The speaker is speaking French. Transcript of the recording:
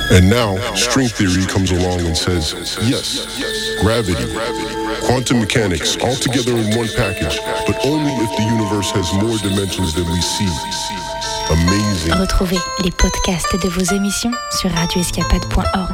And now, string theory comes along and says, yes, gravity, quantum mechanics, all together in one package, but only if the universe has more dimensions than we see. Amazing. Retrouvez les podcasts de vos émissions sur radioescapade.org.